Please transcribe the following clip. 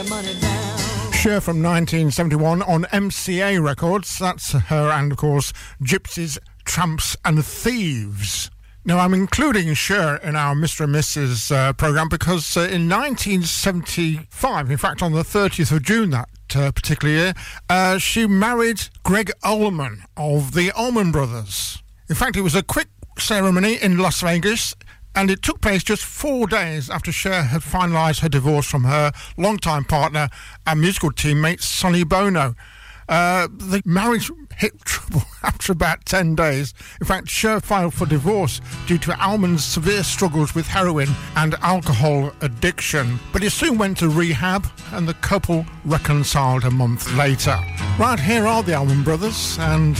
Cher from 1971 on MCA Records. That's her and, of course, Gypsies, Tramps and Thieves. Now, I'm including Cher in our Mr. and Mrs. programme because in 1975, in fact, on the 30th of June that particular year, she married Greg Allman of the Allman Brothers. In fact, it was a quick ceremony in Las Vegas, and it took place just 4 days after Cher had finalised her divorce from her longtime partner and musical teammate Sonny Bono. The marriage hit trouble after about 10 days. In fact, Cher filed for divorce due to Allman's severe struggles with heroin and alcohol addiction. But he soon went to rehab and the couple reconciled a month later. Right, here are the Allman Brothers and